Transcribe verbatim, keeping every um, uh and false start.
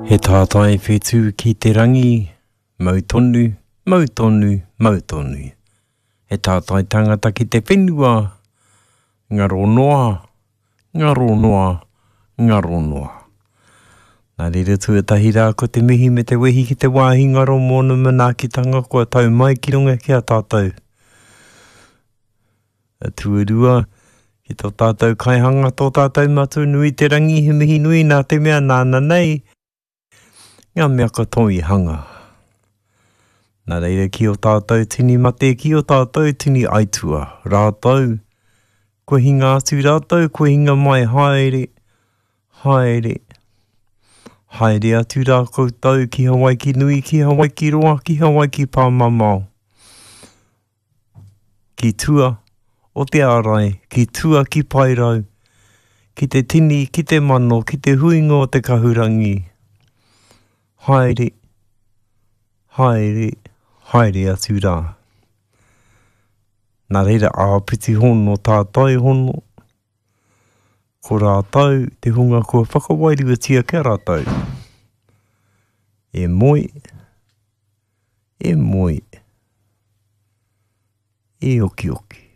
He tātai whetū ki te rangi, mautonu, mautonu, mautonu. He tātai tangata ki te whenua, ngaro noa, ngaro noa, ngaro noa. Nā rere tuatahi rā ko te mihi me te wehi ki te wāhi ngaro mōna manaakitanga kua tau mai ki runga ki a tātou. A tuarua, ki tō tātou kaihanga, tō tātou matu nui te rangi, he mihi nui nā te mea nāna nei, ngā mea katoa hanga. Nā reira ki o tātou tini mate, ki o tātou tini aitua, rātou, ko hinga atu rātou, ko hinga mai haere, haere, haere atu rā koutou ki Hawaii ki nui, ki Hawaii ki roa, ki Hawaii ki pāmamau. Ki tua o te ārai, ki tua ki pairau, ki te tini, ki te mano, ki te huinga o te kahurangi. Haere, haere, haere atu rā. Nā reira āpiti hono tātai hono. Ko rātou, te hunga kua whakawairua tia kia rātou. E moi, e moi, e oki oki.